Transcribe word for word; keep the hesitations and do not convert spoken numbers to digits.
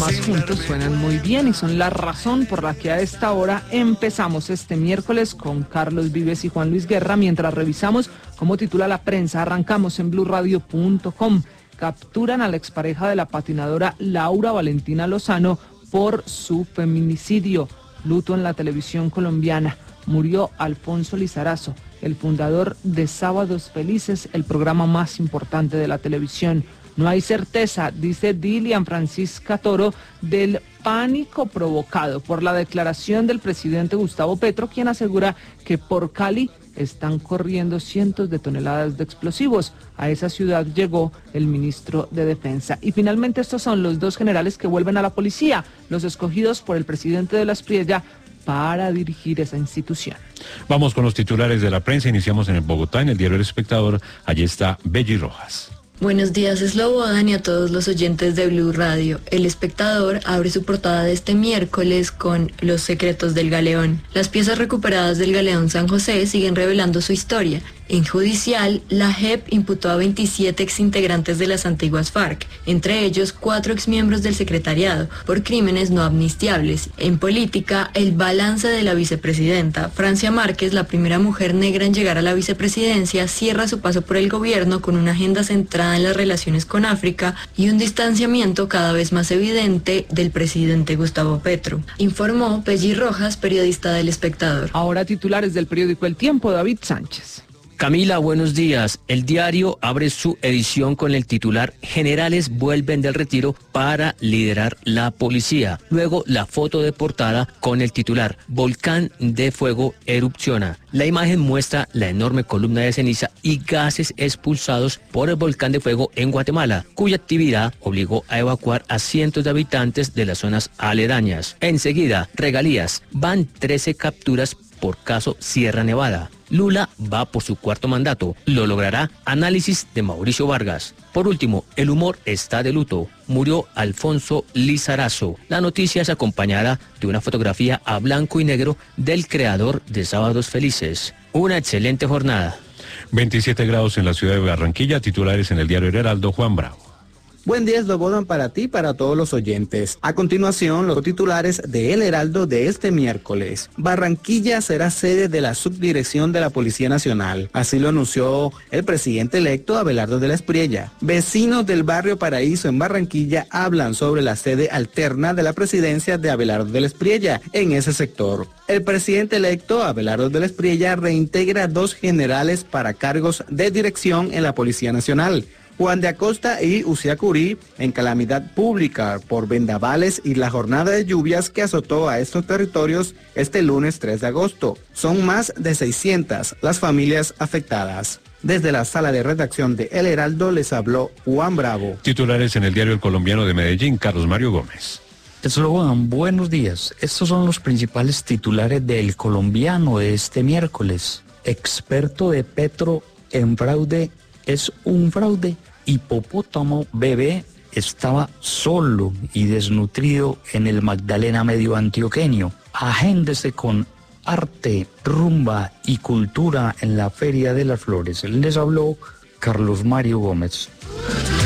además juntos suenan muy bien y son la razón por la que a esta hora empezamos este miércoles con Carlos Vives y Juan Luis Guerra mientras revisamos cómo titula la prensa. Arrancamos en blue radio punto com. Capturan a la expareja de la patinadora Laura Valentina Lozano por su feminicidio. Luto en la televisión colombiana. Murió Alfonso Lizarazo, el fundador de Sábados Felices, el programa más importante de la televisión. No hay certeza, dice Dilian Francisca Toro, del pánico provocado por la declaración del presidente Gustavo Petro, quien asegura que por Cali están corriendo cientos de toneladas de explosivos. A esa ciudad llegó el ministro de Defensa. Y finalmente estos son los dos generales que vuelven a la policía, los escogidos por el presidente de la Espriella para dirigir esa institución. Vamos con los titulares de la prensa. Iniciamos en el Bogotá, en el diario El Espectador. Allí está Belli Rojas. Buenos días, Slobodan, y a todos los oyentes de Blue Radio. El Espectador abre su portada de este miércoles con Los secretos del galeón. Las piezas recuperadas del galeón San José siguen revelando su historia. En judicial, la J E P imputó a veintisiete exintegrantes de las antiguas FARC, entre ellos cuatro exmiembros del secretariado, por crímenes no amnistiables. En política, el balance de la vicepresidenta. Francia Márquez, la primera mujer negra en llegar a la vicepresidencia, cierra su paso por el gobierno con una agenda centrada en las relaciones con África y un distanciamiento cada vez más evidente del presidente Gustavo Petro. Informó Belli Rojas, periodista del Espectador. Ahora titulares del periódico El Tiempo, David Sánchez. Camila, buenos días. El diario abre su edición con el titular Generales vuelven del retiro para liderar la policía. Luego la foto de portada con el titular Volcán de fuego erupciona. La imagen muestra la enorme columna de ceniza y gases expulsados por el volcán de fuego en Guatemala, cuya actividad obligó a evacuar a cientos de habitantes de las zonas aledañas. Enseguida, regalías. Van trece capturas por caso Sierra Nevada. Lula va por su cuarto mandato. Lo logrará. Análisis de Mauricio Vargas. Por último, el humor está de luto. Murió Alfonso Lizarazo. La noticia es acompañada de una fotografía a blanco y negro del creador de Sábados Felices. Una excelente jornada. veintisiete grados en la ciudad de Barranquilla. Titulares en el diario El Heraldo, Juan Bravo. Buen día, Slobodan, para ti y para todos los oyentes. A continuación, los titulares de El Heraldo de este miércoles. Barranquilla será sede de la Subdirección de la Policía Nacional. Así lo anunció el presidente electo Abelardo de la Espriella. Vecinos del barrio Paraíso en Barranquilla hablan sobre la sede alterna de la presidencia de Abelardo de la Espriella en ese sector. El presidente electo Abelardo de la Espriella reintegra dos generales para cargos de dirección en la Policía Nacional. Juan de Acosta y Ucía Curí en calamidad pública por vendavales y la jornada de lluvias que azotó a estos territorios este lunes tres de agosto. Son más de seiscientas las familias afectadas. Desde la sala de redacción de El Heraldo les habló Juan Bravo. Titulares en el diario El Colombiano de Medellín, Carlos Mario Gómez. Slobodan, buenos días. Estos son los principales titulares del Colombiano de este miércoles. Experto de Petro en fraude. Es un fraude. Hipopótamo bebé estaba solo y desnutrido en el Magdalena Medio antioqueño. Agéndese con arte, rumba y cultura en la Feria de las Flores. Les habló Carlos Mario Gómez.